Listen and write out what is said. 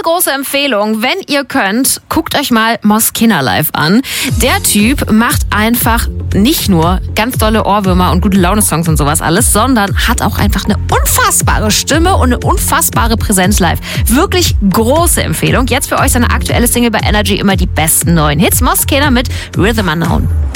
große Empfehlung, wenn ihr könnt, guckt euch mal Moskina live an. Der Typ macht einfach nicht nur ganz dolle Ohrwürmer und gute Laune-Songs und sowas alles, sondern hat auch einfach eine unfassbare Stimme und eine unfassbare Präsenz live. Wirklich große Empfehlung. Jetzt für euch seine aktuelle Single bei Energy, immer die besten neuen Hits. Moskina mit Rhythm Unknown.